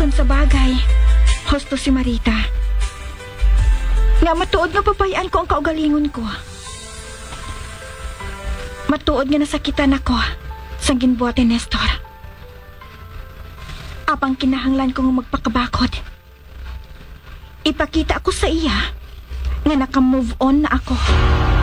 Kung sa bagay, husto si Marita. Nga matuod nga papayaan ko ang kaugalingon ko. Matuod nga nasakitan ako sa ginbuhat ni Nestor. Apang kinahanglan ko nga magpakabakod. Ipakita ako sa iya nga naka-move on na ako.